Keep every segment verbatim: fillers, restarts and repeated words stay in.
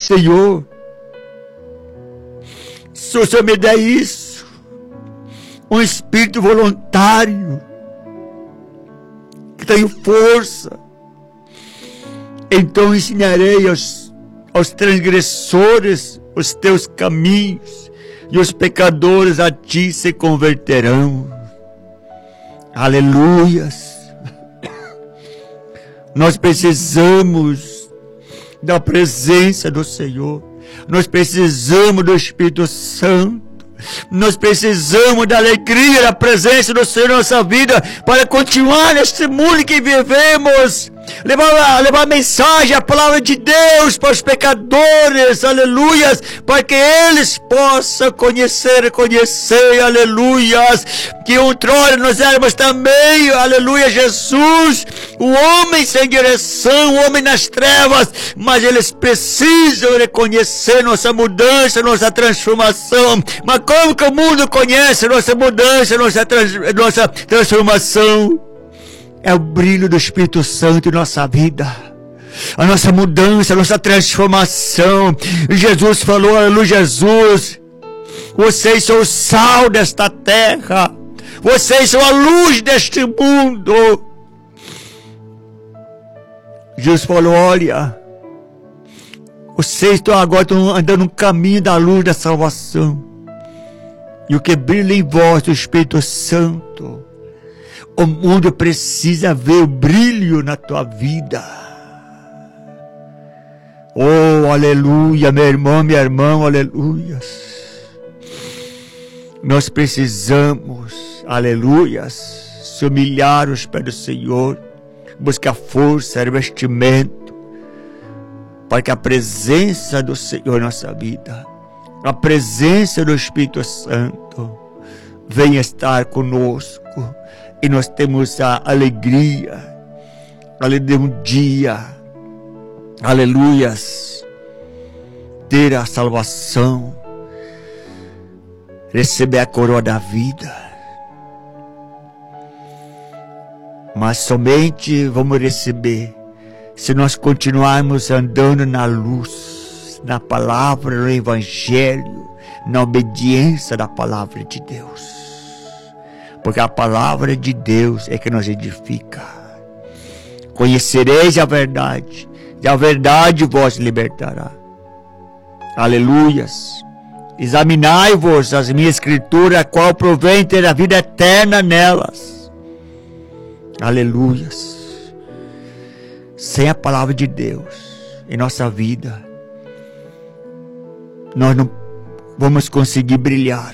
Senhor, se o Senhor me der isso, um espírito voluntário, que tenho força, então ensinarei aos, aos transgressores os teus caminhos, e os pecadores a ti se converterão. Aleluias. Nós precisamos da presença do Senhor. Nós precisamos do Espírito Santo. Nós precisamos da alegria, da presença do Senhor na nossa vida, para continuar neste mundo que vivemos. Levar, levar a mensagem, a palavra de Deus para os pecadores, aleluias, para que eles possam conhecer, conhecer, aleluias, que outrora nós éramos também, aleluia, Jesus, o homem sem direção, o homem nas trevas, mas eles precisam reconhecer nossa mudança, nossa transformação. Mas como que o mundo conhece nossa mudança, nossa, trans, nossa transformação? É o brilho do Espírito Santo em nossa vida, a nossa mudança, a nossa transformação. Jesus falou, aleluia, Jesus, vocês são o sal desta terra, vocês são a luz deste mundo. Jesus falou, olha, vocês estão agora estão andando no caminho da luz da salvação, e o que brilha em vós, o Espírito Santo. O mundo precisa ver o brilho na tua vida. Oh, aleluia, meu irmão, minha irmã, aleluias. Nós precisamos, aleluias, se humilhar aos pés do Senhor, buscar força, revestimento, para que a presença do Senhor em nossa vida, a presença do Espírito Santo, venha estar conosco. E nós temos a alegria, aleluia, um dia, aleluias, ter a salvação, receber a coroa da vida. Mas somente vamos receber se nós continuarmos andando na luz, na palavra, no Evangelho, na obediência da palavra de Deus. Porque a palavra de Deus é que nos edifica. Conhecereis a verdade, e a verdade vos libertará. Aleluias. Examinai-vos as minhas escrituras, a qual provém ter a vida eterna nelas. Aleluias. Sem a palavra de Deus em nossa vida, nós não vamos conseguir brilhar.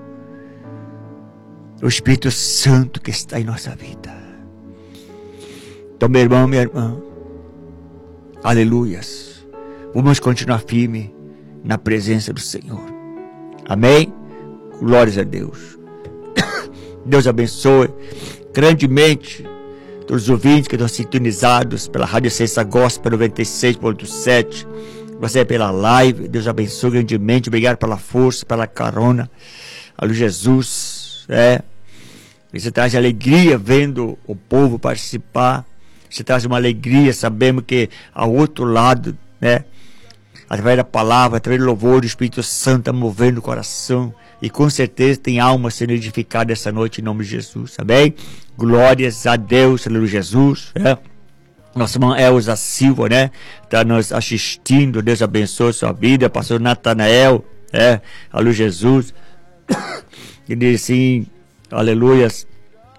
O Espírito Santo que está em nossa vida. Então, meu irmão, minha irmã, aleluias, vamos continuar firme na presença do Senhor. Amém? Glórias a Deus. Deus abençoe grandemente todos os ouvintes que estão sintonizados pela Rádio Essência Gospel noventa e seis ponto sete. Você é pela live. Deus abençoe grandemente. Obrigado pela força, pela carona. Aleluia, Jesus. É, você traz alegria vendo o povo participar. Você traz uma alegria, sabemos que ao outro lado, né, através da palavra, através do louvor, o Espírito Santo está movendo o coração, e com certeza tem alma sendo edificada essa noite em nome de Jesus, amém? Glórias a Deus, aleluia, Jesus, né? Nossa irmã Elza Silva, né, está nos assistindo. Deus abençoe a sua vida. Pastor Natanael, é, aleluia, Jesus. E diz assim, aleluias,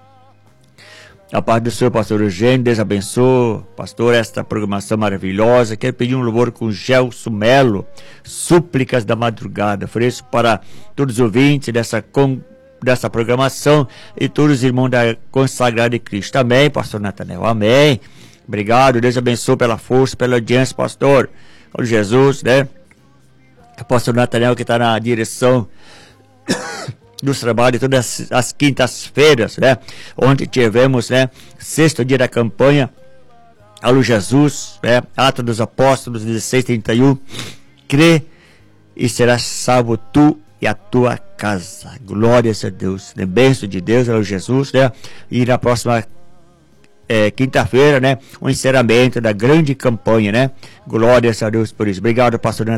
a paz do Senhor, pastor Eugênio. Deus abençoe, pastor, esta programação maravilhosa. Quero pedir um louvor com Gelson Melo, Súplicas da Madrugada. Ofereço para todos os ouvintes dessa, com, dessa programação e todos os irmãos da Consagrada de Cristo. Amém, pastor Natanael, amém. Obrigado, Deus abençoe pela força, pela audiência, pastor. Olha Jesus, né? O pastor Natanael que está na direção dos trabalhos todas as, as quintas-feiras, né? Ontem tivemos, né, sexto dia da campanha, Alô Jesus, né? Atos dos Apóstolos dezesseis, trinta e um. Crê e serás salvo tu e a tua casa. Glórias a Deus, né? Bênção de Deus, Alô Jesus, né? E na próxima é, quinta-feira, né, o encerramento da grande campanha, né? Glórias a Deus por isso. Obrigado, pastor